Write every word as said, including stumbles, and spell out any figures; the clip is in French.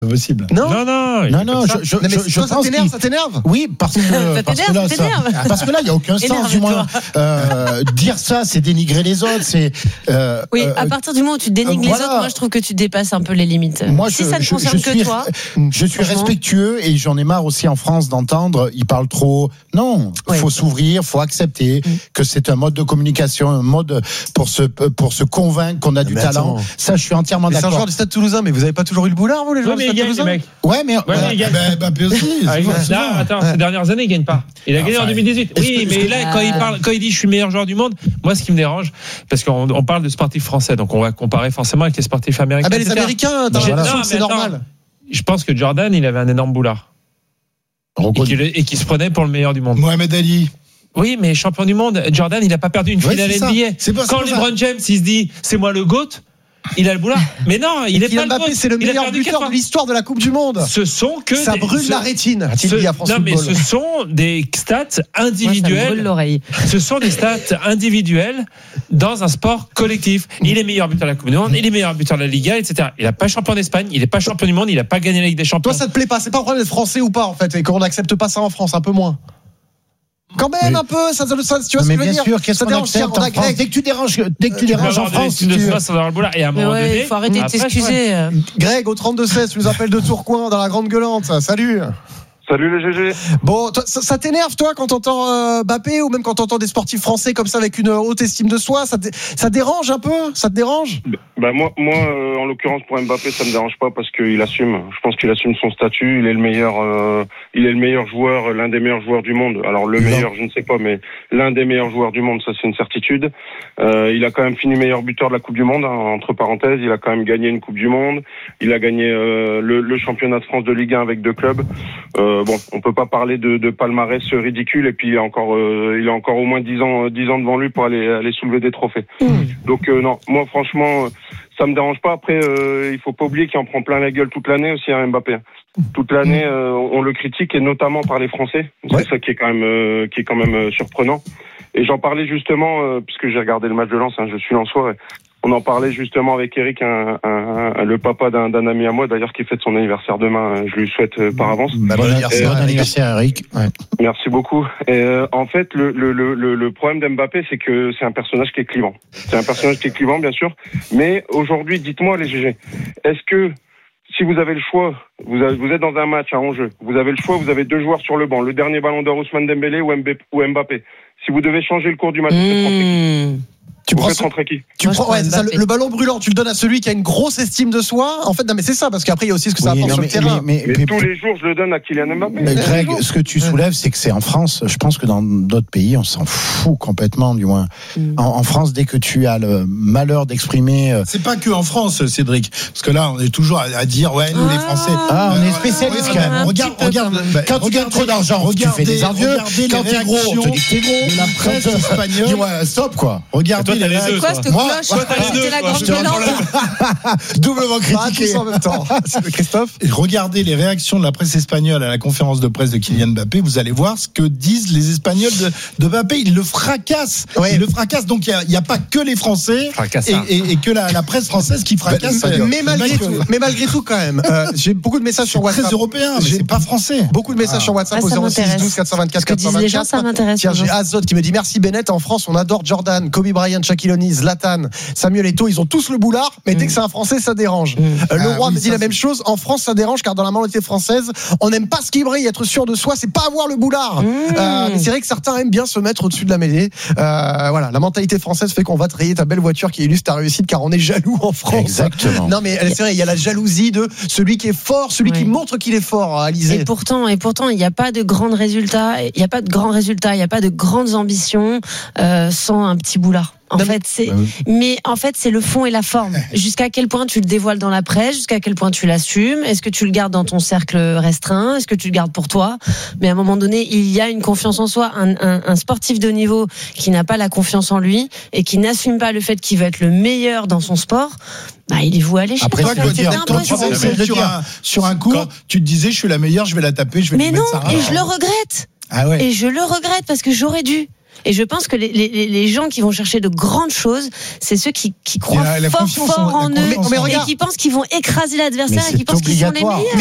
possible. Non, non, non, non, non je, je, non, mais je, je toi, ça pense t'énerve, qu'il... ça t'énerve. Oui, parce que ça parce t'énerve, que là, ça ça, t'énerve. parce que là, il y a aucun sens du moins. Euh, dire ça, c'est dénigrer les autres. C'est euh, oui, euh, à partir du moment où tu dénigres euh, les voilà. autres, moi je trouve que tu dépasses un peu les limites. Moi, si je, ça ne je, concerne je que suis, toi, je suis respectueux et j'en ai marre aussi en France d'entendre ils parlent trop. Non, il oui. faut s'ouvrir, faut accepter mmh. que c'est un mode de communication, un mode pour se pour se convaincre qu'on a mais du talent. Attends. Ça, je suis entièrement mais d'accord. C'est un joueur du Stade Toulousain, mais vous avez pas toujours eu le boulard, vous les joueurs oui, du Stade Toulousain. Ouais, mais ouais, euh, mais il gagne. Bah, Mbappé aussi. Ah, là, attends, ces dernières années, il gagne pas. Il a gagné enfin, en deux mille dix-huit. Oui, mais là, quand il parle, quand il dit je suis le meilleur joueur du monde, moi, ce qui me dérange, parce qu'on on parle de sportifs français, donc on va comparer forcément avec les sportifs américains. Ah ben les Américains, t'as l'impression que c'est normal. Je pense que Jordan, il avait un énorme boulard. Et qu'il, et qu'il se prenait pour le meilleur du monde. Mohamed Ali. Oui, mais champion du monde, Jordan, il n'a pas perdu une ouais, finale N B A. C'est pas, quand c'est LeBron James, il se dit c'est moi le GOAT, il a le boulard. Mais non, il est pas Mbappé, le GOAT. C'est le meilleur buteur de l'histoire de la Coupe du Monde. Ce sont que ça des, brûle ce, la rétine. Ce, dit à France non, mais Football. ce sont des stats individuelles. Moi, ça me brûle l'oreille. Ce sont des stats individuelles dans un sport collectif. Il est meilleur buteur de la Coupe du Monde, il est meilleur buteur de la Liga, et cetera. Il n'a pas champion d'Espagne, il n'est pas champion du monde, il n'a pas gagné la Ligue des Champions. Toi, ça te plaît pas? C'est pas un problème d'être français ou pas en fait, et qu'on n'accepte pas ça en France, un peu moins. Quand même oui. un peu, ça, ça, ça, tu vois mais ce que je veux bien dire. sûr, qu'est-ce qu'on accepte en France? Dès que tu déranges, dès que tu déranges en France, tu... ça dans le boulard. Et à un moment ouais, donné, il faut arrêter de t'excuser. Ouais. Greg au trente-deux seize, tu nous appelles de Tourcoing dans la Grande Gueulante. Salut. Salut les G G. Bon, toi, ça, ça t'énerve toi quand t'entends euh, Mbappé ou même quand t'entends des sportifs français comme ça avec une haute estime de soi, ça, ça dérange un peu? Ça te dérange? Bah moi, moi, euh, en l'occurrence pour Mbappé, ça me dérange pas parce qu'il assume. Je pense qu'il assume son statut. Il est le meilleur, euh, il est le meilleur joueur, l'un des meilleurs joueurs du monde. Alors le meilleur, je ne sais pas, mais l'un des meilleurs joueurs du monde, ça c'est une certitude. Euh, il a quand même fini meilleur buteur de la Coupe du Monde, hein, entre parenthèses. Il a quand même gagné une Coupe du Monde. Il a gagné euh, le, le championnat de France de Ligue un avec deux clubs. Euh, bon, on peut pas parler de, de palmarès ridicule et puis il a encore, euh, il a encore au moins dix ans, dix ans devant lui pour aller, aller soulever des trophées. Mmh. Donc euh, non, moi franchement, ça me dérange pas. Après, euh, il faut pas oublier qu'il en prend plein la gueule toute l'année aussi, hein, Mbappé. Toute l'année, euh, on le critique et notamment par les Français. C'est ouais. ça qui est quand même, euh, qui est quand même euh, surprenant. Et j'en parlais justement, euh, puisque j'ai regardé le match de Lens, hein, je suis lensois. On en parlait justement avec Eric, un, un, un, le papa d'un, d'un ami à moi, d'ailleurs, qui fête son anniversaire demain. Je lui souhaite euh, par avance. Bah, bon anniversaire, bon anniversaire, Eric. Ouais. Merci beaucoup. Et, euh, en fait, le, le, le, le problème d'Mbappé, c'est que c'est un personnage qui est clivant. C'est un personnage qui est clivant, bien sûr. Mais aujourd'hui, dites-moi, les G G, est-ce que si vous avez le choix, vous, avez, vous êtes dans un match à enjeu, vous avez le choix, vous avez deux joueurs sur le banc, le dernier ballon d'or Ousmane Dembélé ou Mbappé. Si vous devez changer le cours du match, mmh. Tu vous prends, faites rentrer qui? Tu Moi, prends ouais, ça, le, le ballon brûlant, tu le donnes à celui qui a une grosse estime de soi. En fait, non, mais c'est ça, parce qu'après, il y a aussi ce que ça oui, apporte sur mais, le terrain. Mais, mais, mais, mais tous les jours, je le donne à Kylian Mbappé. Mais Greg, ce que tu soulèves, c'est que c'est en France. Je pense que dans d'autres pays, on s'en fout complètement, du moins. Mm. En, en France, dès que tu as le malheur d'exprimer. Euh... C'est pas que en France, Cédric. Parce que là, on est toujours à, à dire, ouais, nous, ah, les Français. Ah, on est spécialistes ouais, quand même. Regarde, regarde. Bah, quand tu gagnes trop d'argent, tu fais des envieux. Quand t'es gros, on te dit que t'es gros. De la presse espagnole. Dis-moi, stop, quoi. Regardez les réactions. Moi, c'était la grande violence. Doublement critiqué en même temps. Christophe, regardez les réactions de la presse espagnole à la conférence de presse de Kylian Mbappé. Vous allez voir ce que disent les Espagnols de, de Mbappé. Ils le fracassent. Oui. Ils le fracassent. Donc il n'y a, a pas que les Français et, et, et que la, la presse française qui fracasse. Mais, mais malgré tout, mais malgré tout quand même, euh, j'ai beaucoup de messages sur WhatsApp. Très européen, mais c'est pas français. Beaucoup de messages ah. sur WhatsApp ah, au zéro six douze quatre cent vingt-quatre quatre cent vingt-quatre. Les gens, ça m'intéresse. Tiens, j'ai Azot qui me dit merci Bennett. En France, on adore Jordan, Kobe Bryant, Shaquille O'Neal, Zlatan, Samuel Eto'o. Ils ont tous le boulard, mais dès que c'est un Français, ça dérange. Mmh. Euh, le ah, roi oui, me dit la même chose. En France, ça dérange car dans la mentalité française, on n'aime pas ce qui brille. Être sûr de soi, c'est pas avoir le boulard. Mmh. Euh, mais c'est vrai que certains aiment bien se mettre au-dessus de la mêlée. Euh, voilà, la mentalité française fait qu'on va traiter ta belle voiture qui illustre ta réussite car on est jaloux en France. Exactement. Non, mais c'est vrai, il y a la jalousie de celui qui est fort, celui oui. qui montre qu'il est fort. Alizé. Et pourtant, et pourtant, il n'y a pas de grands résultats. Il n'y a pas de grands résultats. Il n'y a pas de grandes ambitions euh, sans un petit boulard. En non, fait, c'est, bah oui. mais en fait, c'est le fond et la forme. Jusqu'à quel point tu le dévoiles dans la presse, jusqu'à quel point tu l'assumes. Est-ce que tu le gardes dans ton cercle restreint? Est-ce que tu le gardes pour toi? Mais à un moment donné, il y a une confiance en soi. Un, un, un sportif de niveau qui n'a pas la confiance en lui et qui n'assume pas le fait qu'il va être le meilleur dans son sport. Bah, il est voué à l'échec. Après, toi, tu dire, quand tu sais sur un, sur un cours, quand tu te disais, je suis la meilleure, je vais la taper, je vais mais lui non, mettre ça. Et je le regrette. Ah ouais. Et je le regrette parce que j'aurais dû. Et je pense que les, les, les gens qui vont chercher de grandes choses, c'est ceux qui, qui croient la, la fort, fort en eux, mais, mais regarde, et qui pensent qu'ils vont écraser l'adversaire et qui pensent qu'ils sont les meilleurs.